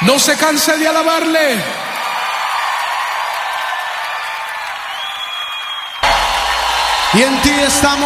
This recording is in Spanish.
No se canse de alabarle. Y en ti estamos.